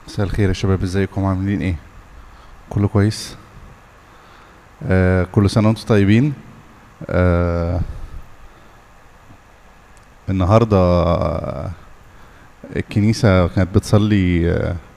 مساء الخير يا شباب، ازيكم؟ عاملين ايه؟ كله كويس؟ كل سنة وانتم طيبين. آه النهاردة الكنيسة كانت بتصلي